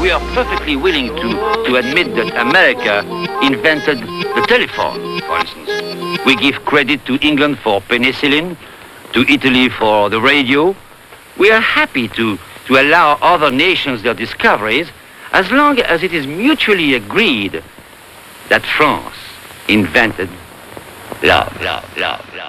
we are perfectly willing to admit that America invented the telephone, for instance. We give credit to England for penicillin, to Italy for the radio. We are happy to allow other nations their discoveries as long as it is mutually agreed that France invented love.